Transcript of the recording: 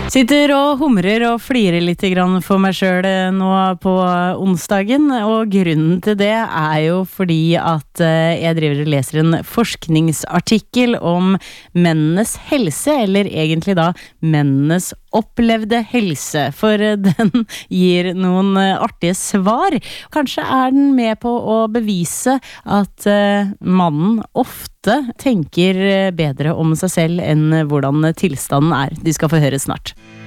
Sitter og humrer og flirer litt grann for meg selv nå på onsdagen, og grunnen til det jo fordi at jeg driver og leser en forskningsartikkel om mennenes helse, eller egentlig da mennenes opplevde helse, for den gir noen artige svar. Kanskje den med på å bevise at mannen ofte tenker bedre om seg selv enn hvordan tilstanden De skal få høre snart.